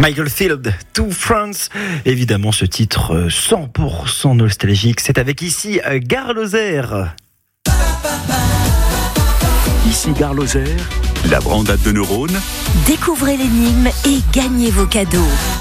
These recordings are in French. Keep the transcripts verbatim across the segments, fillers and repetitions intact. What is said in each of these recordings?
Michael Field, To France. Évidemment, ce titre cent pour cent nostalgique, c'est avec ici Gare Lozère. Ici Gare Lozère, la brandade de neurones. Découvrez l'énigme et gagnez vos cadeaux.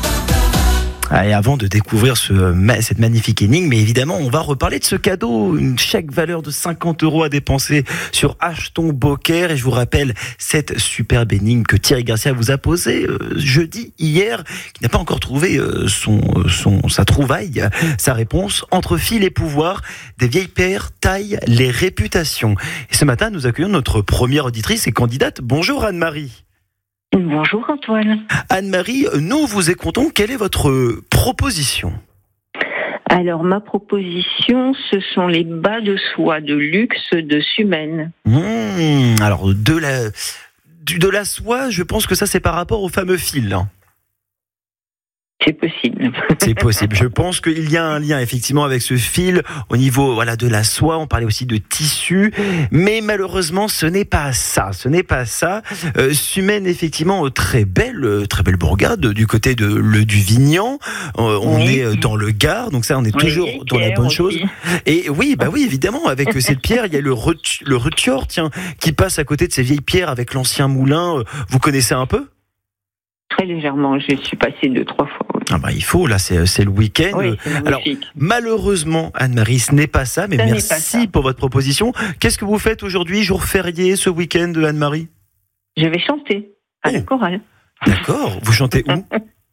Et avant de découvrir ce, cette magnifique énigme, mais évidemment, on va reparler de ce cadeau, une chèque valeur de cinquante euros à dépenser sur Achetons Beaucaire. Et je vous rappelle cette superbe énigme que Thierry Garcia vous a posée euh, jeudi, hier, qui n'a pas encore trouvé euh, son, son, sa trouvaille, sa réponse. Entre fil et pouvoir, des vieilles pierres taillent les réputations. Et ce matin, nous accueillons notre première auditrice et candidate. Bonjour Anne-Marie. Bonjour Antoine. Anne-Marie, nous vous écoutons. Quelle est votre proposition ? Alors ma proposition, ce sont les bas de soie de luxe de Sumène. Mmh, alors de la, de la soie, je pense que ça c'est par rapport au fameux fil. Hein. C'est possible. C'est possible. Je pense qu'il y a un lien effectivement avec ce fil au niveau voilà de la soie. On parlait aussi de tissu, mais malheureusement ce n'est pas ça. Ce n'est pas ça. Euh, Sumène effectivement très belle, très belle bourgade du côté de le du Vignan. Euh, on oui. est dans le Gard, donc ça on est oui, toujours dans la bonne aussi. chose. Et oui, bah oui évidemment avec cette pierre il y a le ret- le retior tiens qui passe à côté de ces vieilles pierres avec l'ancien moulin. Vous connaissez un peu ? Très légèrement, je suis passée deux, trois fois. Oui. Ah bah il faut, là c'est, c'est le week-end. Oui, c'est Alors malheureusement Anne-Marie, ce n'est pas ça, mais ça merci pour votre proposition. Qu'est-ce que vous faites aujourd'hui, jour férié, ce week-end, Anne-Marie ? Je vais chanter à oh. la chorale. D'accord, vous chantez où ?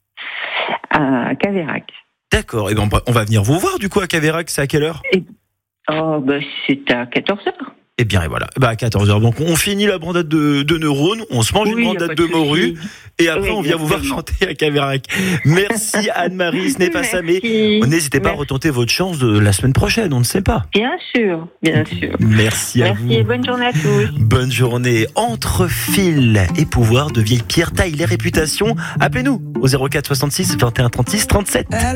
À Caveyrac. D'accord, et ben on va venir vous voir du coup à Caveyrac, c'est à quelle heure ? Et... Oh bah c'est à quatorze heures. Eh bien, et voilà, bah, à quatorze heures. Donc, on finit la brandade de, de neurones, on se mange oui, une brandade de, de morue, et après, oui, on vient vous voir chanter à Caveyrac. Merci Anne-Marie, ce n'est pas Merci. ça, mais n'hésitez pas Merci. à retenter votre chance de la semaine prochaine, on ne sait pas. Bien sûr, bien sûr. Merci, Merci à vous. Merci et bonne journée à tous. Bonne journée. Entre fil et pouvoir de vieilles pierres taille les réputations. Appelez-nous au zéro quatre soixante-six vingt et un trente-six trente-sept.